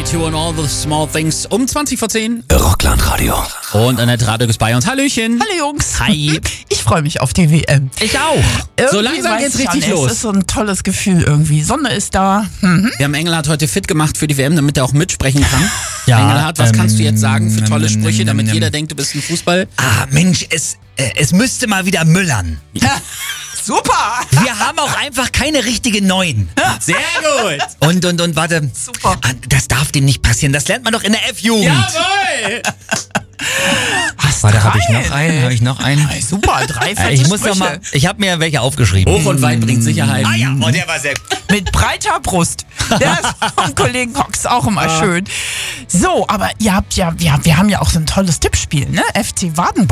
22 and all the small things. Um 20 vor 10. Rockland Radio. Und Annette Radio ist bei uns. Hallöchen. Hallo Jungs. Hi. Ich freue mich auf die WM. Ich auch. So langsam geht's richtig los. Es ist so ein tolles Gefühl irgendwie. Sonne ist da. Wir haben Engelhardt heute fit gemacht für die WM, damit er auch mitsprechen kann. Ja, Engelhardt, was kannst du jetzt sagen für tolle Sprüche, damit jeder denkt, du bist ein Fußball? Ah, Mensch, es müsste mal wieder müllern. Super. Wir haben auch einfach keine richtigen Neuen. Sehr gut. Und warte. Super. Ah, das darf dem nicht passieren. Das lernt man doch in der F-Jugend. Jawohl. Warte, habe ich noch einen? Hey, super, 3 fette Ich muss Sprüche. doch mal, ich habe mir welche aufgeschrieben. Hoch und weit bringt Sicherheit. Ah ja, oh, der war sehr gut. Mit breiter Brust. Der ist vom Kollegen Hox auch immer schön. So, aber ihr habt wir haben ja auch so ein tolles Tippspiel, ne? FC Wadenbach.